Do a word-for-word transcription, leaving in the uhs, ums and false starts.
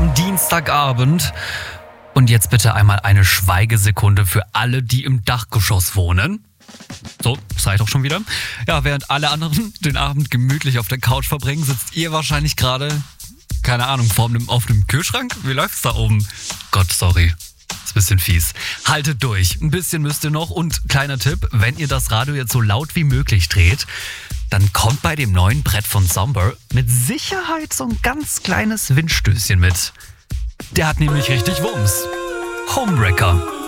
am Dienstagabend. Und jetzt bitte einmal eine Schweigesekunde für alle, die im Dachgeschoss wohnen. So, seid doch schon wieder. Ja, während alle anderen den Abend gemütlich auf der Couch verbringen, sitzt ihr wahrscheinlich gerade, keine Ahnung, vor einem, auf einem Kühlschrank? Wie läuft's da oben? Gott, sorry. Ist ein bisschen fies. Haltet durch. Ein bisschen müsst ihr noch. Und kleiner Tipp, wenn ihr das Radio jetzt so laut wie möglich dreht, dann kommt bei dem neuen Brett von Somber mit Sicherheit so ein ganz kleines Windstößchen mit. Der hat nämlich richtig Wumms. Homewrecker.